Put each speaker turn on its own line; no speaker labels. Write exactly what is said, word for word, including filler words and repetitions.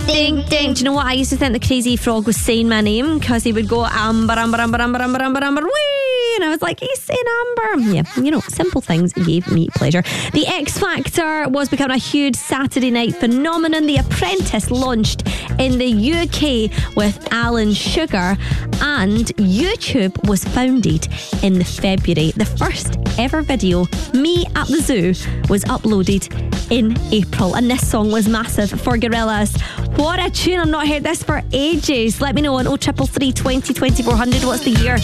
ding, ding. Do you know what? I used to think the Crazy Frog was saying my name because he would go amber, amber, amber, amber, amber, amber, amber, wee. And I was like, he's saying amber. Yeah, you know, simple things gave me pleasure. The X Factor was becoming a huge Saturday night phenomenon. The Apprentice launched in the U K with Alan Sugar, and YouTube was founded in the February. The first ever video, Me at the Zoo, was uploaded in April, and this song was massive for Gorillaz. What a tune. I've not heard this for ages. Let me know on oh triple three, twenty, twenty-four hundred. What's the year?